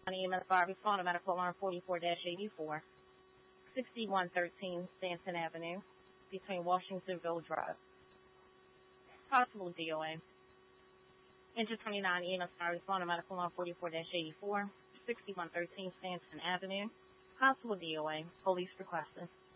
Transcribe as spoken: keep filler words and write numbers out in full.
E M S fire responder medical alarm forty-four eighty-four, sixty-one thirteen Stanton Avenue, between Washingtonville Drive. Possible D O A. Engine twenty-nine E M S fire responder medical alarm forty-four eighty-four, sixty-one thirteen Stanton Avenue. Possible D O A. Police requested.